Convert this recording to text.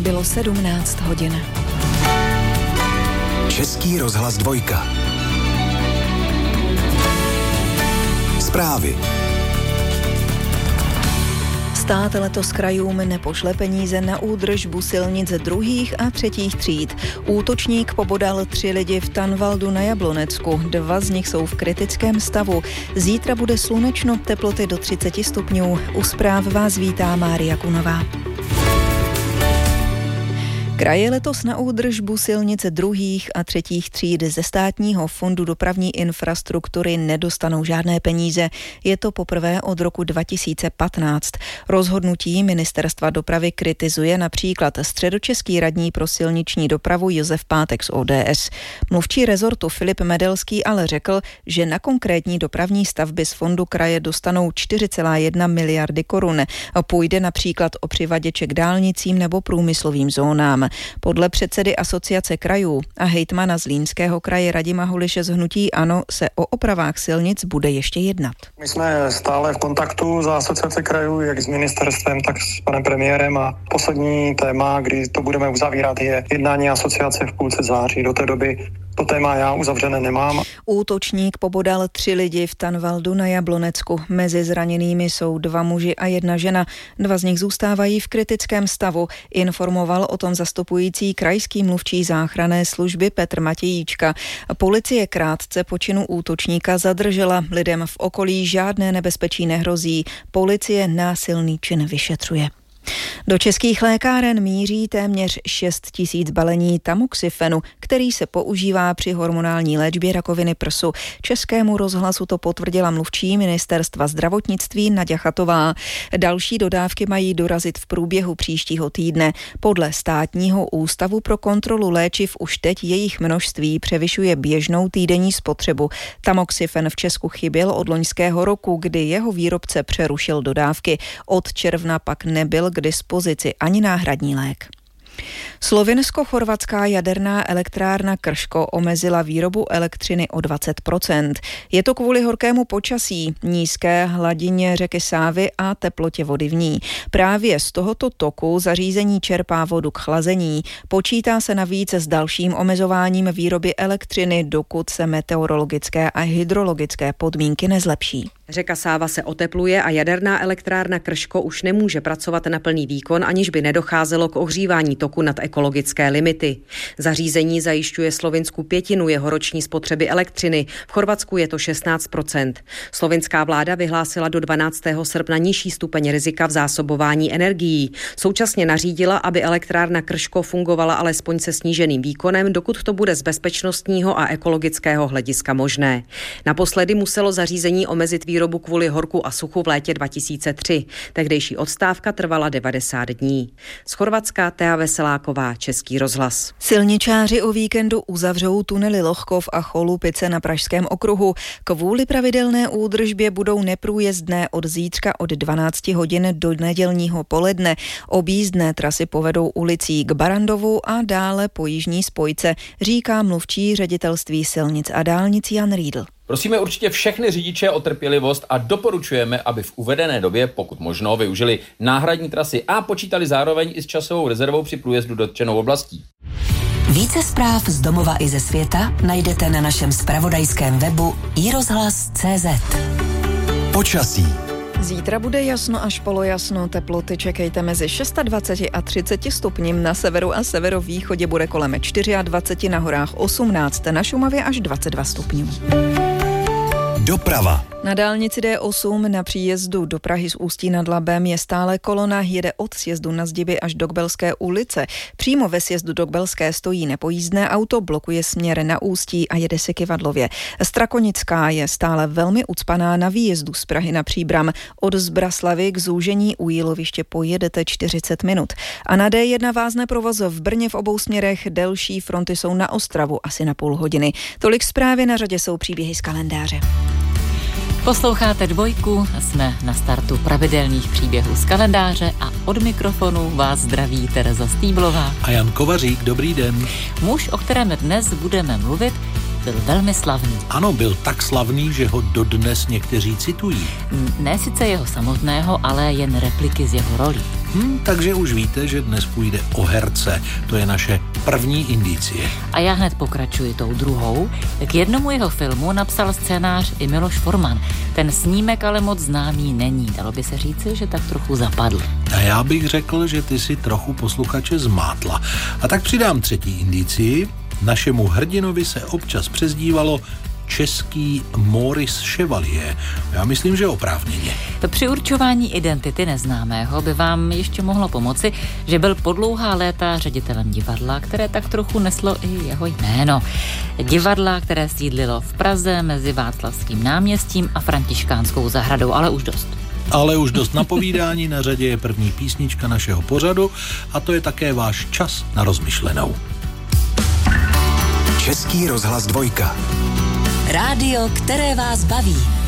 bylo 17 hodin. Český rozhlas 2. Zprávy. Stát letos krajům nepošle peníze na údržbu silnic 2. a 3. tříd. Útočník pobodal 3 lidi v Tanvaldu na Jablonecku. 2 z nich jsou v kritickém stavu. Zítra bude slunečno, teploty do 30 stupňů. U zpráv vás vítá Mária Kunová. Kraje letos na údržbu silnic 2. a 3. tříd ze státního fondu dopravní infrastruktury nedostanou žádné peníze. Je to poprvé od roku 2015. Rozhodnutí ministerstva dopravy kritizuje například středočeský radní pro silniční dopravu Josef Pátek z ODS. Mluvčí rezortu Filip Medelský ale řekl, že na konkrétní dopravní stavby z fondu kraje dostanou 4,1 miliardy korun. Půjde například o přivaděče k dálnicím nebo průmyslovým zónám. Podle předsedy Asociace krajů a hejtmana Zlínského kraje Radima Huliše z hnutí ANO se o opravách silnic bude ještě jednat. My jsme stále v kontaktu za Asociace krajů, jak s ministerstvem, tak s panem premiérem, a poslední téma, kdy to budeme uzavírat, je jednání asociace v půlce září. Do té doby to téma já uzavřené nemám. Útočník pobodal 3 lidi v Tanvaldu na Jablonecku. Mezi zraněnými jsou 2 muži a 1 žena. 2 z nich zůstávají v kritickém stavu. Informoval o tom zastupující krajský mluvčí záchranné služby Petr Matějíčka. Policie krátce po činu útočníka zadržela. Lidem v okolí žádné nebezpečí nehrozí. Policie násilný čin vyšetřuje. Do českých lékáren míří téměř 6 000 balení tamoxifenu, který se používá při hormonální léčbě rakoviny prsu. Českému rozhlasu to potvrdila mluvčí ministerstva zdravotnictví Naďa Chatová. Další dodávky mají dorazit v průběhu příštího týdne. Podle Státního ústavu pro kontrolu léčiv už teď jejich množství převyšuje běžnou týdenní spotřebu. Tamoxifen v Česku chyběl od loňského roku, kdy jeho výrobce přerušil dodávky. Od června pak nebyl k dispozici ani náhradní lék. Slovinsko-chorvatská jaderná elektrárna Krško omezila výrobu elektřiny o 20%. Je to kvůli horkému počasí, nízké hladině řeky Sávy a teplotě vody v ní. Právě z tohoto toku zařízení čerpá vodu k chlazení. Počítá se navíc s dalším omezováním výroby elektřiny, dokud se meteorologické a hydrologické podmínky nezlepší. Řeka Sáva se otepluje a jaderná elektrárna Krško už nemůže pracovat na plný výkon, aniž by nedocházelo k ohřívání toku nad ekologické limity. Zařízení zajišťuje Slovinsku 1/5 jeho roční spotřeby elektřiny, v Chorvatsku je to 16%. Slovinská vláda vyhlásila do 12. srpna nižší stupeň rizika v zásobování energií. Současně nařídila, aby elektrárna Krško fungovala alespoň se sníženým výkonem, dokud to bude z bezpečnostního a ekologického hlediska možné. Naposledy muselo zařízení omezit výrobu kvůli horku a suchu v létě 2003. Tehdejší odstávka trvala 90 dní. Z Chorvatska Tea Veseláková, Český rozhlas. Silničáři o víkendu uzavřou tunely Lohkov a Cholupice na Pražském okruhu. Kvůli pravidelné údržbě budou neprůjezdné od zítřka od 12 hodin do nedělního poledne. Objízdné trasy povedou ulicí k Barandovu a dále po jižní spojce, říká mluvčí ředitelství silnic a dálnic Jan Riedl. Prosíme určitě všechny řidiče o trpělivost a doporučujeme, aby v uvedené době, pokud možno, využili náhradní trasy a počítali zároveň i s časovou rezervou při průjezdu dotčenou oblastí. Více zpráv z domova i ze světa najdete na našem zpravodajském webu iRozhlas.cz. Počasí. Zítra bude jasno až polojasno, teploty čekejte mezi 26 a 30 stupním, na severu a severovýchodě bude kolem 24, na horách 18, na Šumavě až 22 stupňů. Doprava. Na dálnici D8 na příjezdu do Prahy z Ústí nad Labem je stále kolona, jede od sjezdu na Zdiby až do Kbelské ulice. Přímo ve sjezdu do Kbelské stojí nepojízdné auto, blokuje směr na Ústí a jede se Kyvadlově. Strakonická je stále velmi ucpaná na výjezdu z Prahy na Příbram. Od Zbraslavy k zúžení u Jíloviště pojedete 40 minut. A na D1 vázne provoz v Brně v obou směrech, delší fronty jsou na Ostravu asi na půl hodiny. Tolik zprávy, na řadě jsou příběhy z kalendáře. Posloucháte Dvojku, jsme na startu pravidelných příběhů z kalendáře a od mikrofonu vás zdraví Tereza Stýblová a Jan Kovařík. Dobrý den. Muž, o kterém dnes budeme mluvit, byl velmi slavný. Ano, byl tak slavný, že ho dodnes někteří citují. Ne sice jeho samotného, ale jen repliky z jeho rolí. Takže už víte, že dnes půjde o herce. To je naše první indicie. A já hned pokračuji tou druhou. K jednomu jeho filmu napsal scénář i Miloš Forman. Ten snímek ale moc známý není. Dalo by se říci, že tak trochu zapadl. A já bych řekl, že ty si trochu posluchače zmátla. A tak přidám třetí indicii. Našemu hrdinovi se občas přezdívalo český Maurice Chevalier. Já myslím, že oprávněně. Při určování identity neznámého by vám ještě mohlo pomoci, že byl po dlouhá léta ředitelem divadla, které tak trochu neslo i jeho jméno. Divadla, které sídlilo v Praze mezi Václavským náměstím a Františkánskou zahradou, ale už dost. Ale už dost napovídání, na řadě je první písnička našeho pořadu a to je také váš čas na rozmyšlenou. Český rozhlas 2. Rádio, které vás baví.